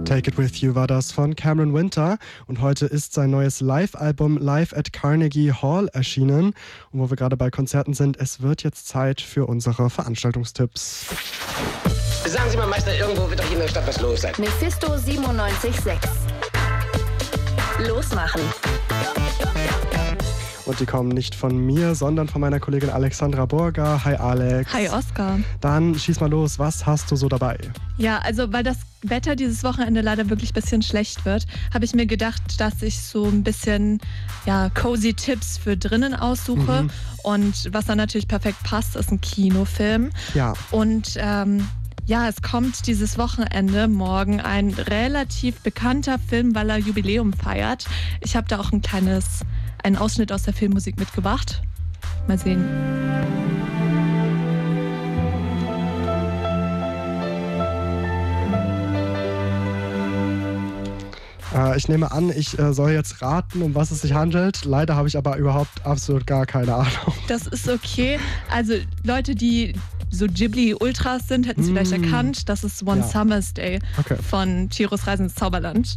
Take It With You war das von Cameron Winter und heute ist sein neues Live-Album Live at Carnegie Hall erschienen. Und wo wir gerade bei Konzerten sind, es wird jetzt Zeit für unsere Veranstaltungstipps. Sagen Sie mal, Meister, irgendwo wird doch hier in der Stadt was los sein. Mephisto 97.6. Losmachen. Und die kommen nicht von mir, sondern von meiner Kollegin Alexandra Burger. Hi Alex. Hi Oskar. Dann schieß mal los, was hast du so dabei? Ja, also weil das Wetter dieses Wochenende leider wirklich ein bisschen schlecht wird, habe ich mir gedacht, dass ich so ein bisschen cozy Tipps für drinnen aussuche. Und was dann natürlich perfekt passt, ist ein Kinofilm. Ja. Und es kommt dieses Wochenende morgen ein relativ bekannter Film, weil er Jubiläum feiert. Ich habe da auch einen Ausschnitt aus der Filmmusik mitgebracht. Mal sehen. Ich nehme an, ich soll jetzt raten, um was es sich handelt. Leider habe ich aber überhaupt absolut gar keine Ahnung. Das ist okay. Also Leute, die so Ghibli-Ultras sind, hätten es vielleicht erkannt. Das ist One Summer's Day von Chihiros Reise ins Zauberland.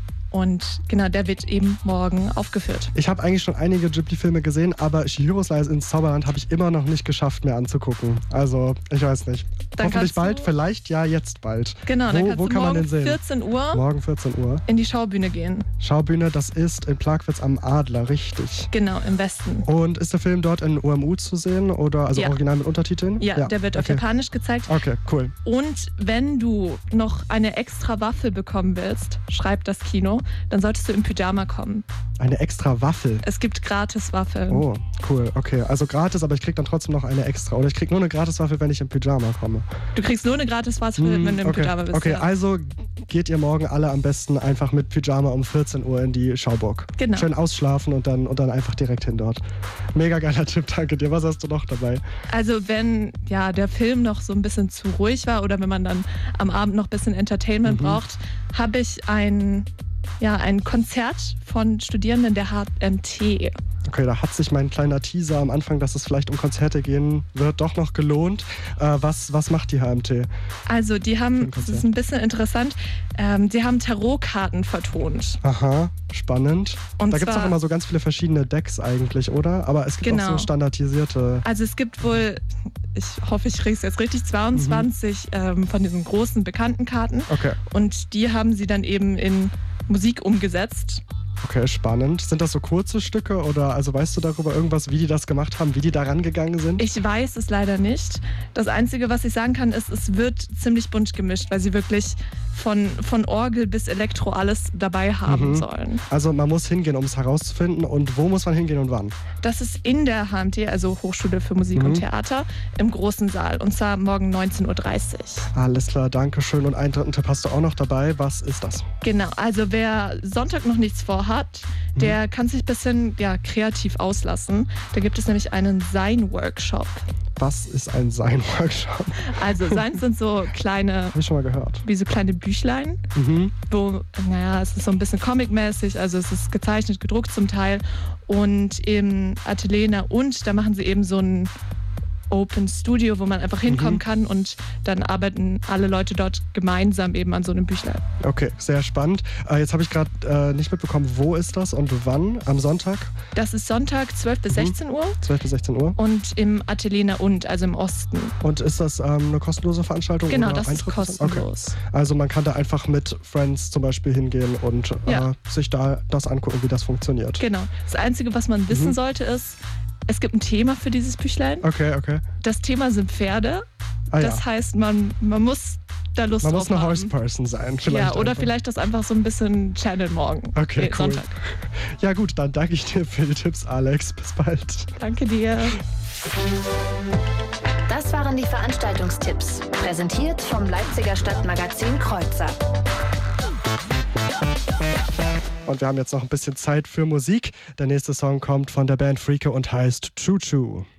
Und genau, der wird eben morgen aufgeführt. Ich habe eigentlich schon einige Ghibli-Filme gesehen, aber Chihiros Reise ins Zauberland habe ich immer noch nicht geschafft, mir anzugucken. Also, ich weiß nicht. Dann hoffentlich bald, vielleicht jetzt bald. Genau, dann kannst wo du kann man morgen den sehen? 14 Uhr Morgen 14 Uhr. in die Schaubühne gehen. Schaubühne, das ist in Plagwitz am Adler, richtig. Genau, im Westen. Und ist der Film dort in UMU zu sehen oder original mit Untertiteln? Ja, der wird auf Japanisch gezeigt. Okay, cool. Und wenn du noch eine extra Waffel bekommen willst, schreibt das Kino, dann solltest du im Pyjama kommen. Eine extra Waffel? Es gibt Gratis-Waffeln. Oh, cool, okay. Also gratis, aber ich krieg dann trotzdem noch eine extra. Oder ich krieg nur eine Gratis-Waffel, wenn ich im Pyjama komme. Du kriegst nur eine Gratis-Waffel, wenn du im Pyjama bist. Okay, also geht ihr morgen alle am besten einfach mit Pyjama um 14 Uhr in die Schauburg. Genau. Schön ausschlafen und dann einfach direkt hin dort. Mega geiler Tipp, danke dir. Was hast du noch dabei? Also wenn der Film noch so ein bisschen zu ruhig war oder wenn man dann am Abend noch ein bisschen Entertainment braucht, habe ich ein Konzert von Studierenden der HMT. Okay, da hat sich mein kleiner Teaser am Anfang, dass es vielleicht um Konzerte gehen wird, doch noch gelohnt. Was macht die HMT? Also die haben, das ist ein bisschen interessant, die haben Tarotkarten vertont. Aha, spannend. Und da gibt es auch immer so ganz viele verschiedene Decks eigentlich, oder? Aber es gibt auch so standardisierte... Also es gibt wohl, ich hoffe, ich kriege es jetzt richtig, 22 von diesen großen bekannten Karten. Okay. Und die haben sie dann eben in Musik umgesetzt. Okay, spannend. Sind das so kurze Stücke oder also weißt du darüber irgendwas, wie die das gemacht haben, wie die da rangegangen sind? Ich weiß es leider nicht. Das Einzige, was ich sagen kann, ist, es wird ziemlich bunt gemischt, weil sie wirklich von Orgel bis Elektro alles dabei haben sollen. Also man muss hingehen, um es herauszufinden. Und wo muss man hingehen und wann? Das ist in der HMT, also Hochschule für Musik und Theater, im großen Saal. Und zwar morgen 19.30 Uhr. Alles klar, danke schön. Und einen dritten Tipp hast du auch noch dabei. Was ist das? Genau, also wer Sonntag noch nichts vorhat, der kann sich ein bisschen kreativ auslassen. Da gibt es nämlich einen Sein-Workshop. Was ist ein Sein-Workshop? Also Seins sind so kleine... Hab ich schon mal gehört. Wie so kleine Büchlein, wo, es ist so ein bisschen comic-mäßig, also es ist gezeichnet, gedruckt zum Teil. Und im Atelier und da machen sie eben so ein Open Studio, wo man einfach hinkommen kann und dann arbeiten alle Leute dort gemeinsam eben an so einem Büchlein. Okay, sehr spannend. Jetzt habe ich gerade nicht mitbekommen, wo ist das und wann? Am Sonntag? Das ist Sonntag 12 bis 16 Uhr. 12 bis 16 Uhr. Und im Atelier also im Osten. Und ist das eine kostenlose Veranstaltung? Genau, oder das ist kostenlos. Okay. Also man kann da einfach mit Friends zum Beispiel hingehen und sich da das angucken, wie das funktioniert. Genau. Das Einzige, was man wissen sollte, ist, es gibt ein Thema für dieses Büchlein. Okay. Das Thema sind Pferde. Das heißt, man muss da Lust drauf haben. Man muss eine Horse-Person sein. Vielleicht oder einfach. Vielleicht das einfach so ein bisschen Channel morgen. Okay, cool. Sonntag. Ja gut, dann danke ich dir für die Tipps, Alex. Bis bald. Danke dir. Das waren die Veranstaltungstipps. Präsentiert vom Leipziger Stadtmagazin Kreuzer. Und wir haben jetzt noch ein bisschen Zeit für Musik. Der nächste Song kommt von der Band Freake und heißt Choo Choo.